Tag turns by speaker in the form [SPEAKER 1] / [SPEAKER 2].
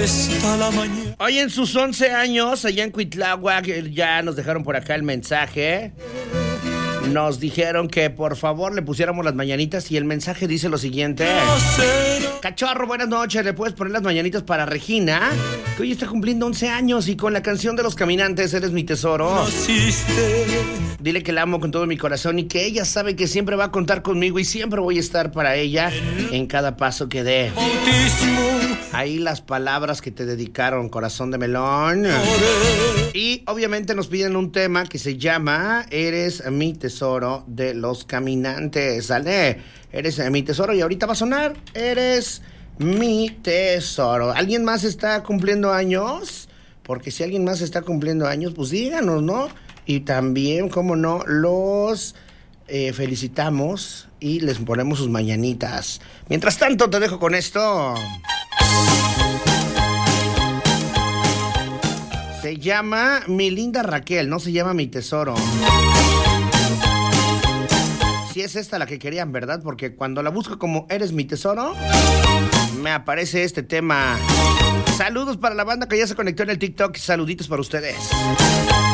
[SPEAKER 1] hasta la mañana.
[SPEAKER 2] Hoy en sus 11 años, allá en Cuitláhuac, ya nos dejaron por acá el mensaje. Nos dijeron que por favor le pusiéramos las mañanitas y el mensaje dice lo siguiente. Cachorro, buenas noches, ¿le puedes poner las mañanitas para Regina? Que hoy está cumpliendo 11 años y con la canción de Los Caminantes, Eres mi tesoro. Dile que la amo con todo mi corazón y que ella sabe que siempre va a contar conmigo y siempre voy a estar para ella en cada paso que dé. Ahí las palabras que te dedicaron, corazón de melón. Y obviamente nos piden un tema que se llama Eres mi tesoro de Los Caminantes. ¿Sale? Eres mi tesoro y ahorita va a sonar Eres mi tesoro. ¿Alguien más está cumpliendo años? Porque si alguien más está cumpliendo años, pues díganos, ¿no? Y también, cómo no, los felicitamos y les ponemos sus mañanitas. Mientras tanto, te dejo con esto. Se llama Mi Linda Raquel, no se llama Mi Tesoro. Sí es esta la que querían, ¿verdad? Porque cuando la busco como Eres mi tesoro, me aparece este tema. Saludos para la banda que ya se conectó en el TikTok. Saluditos para ustedes.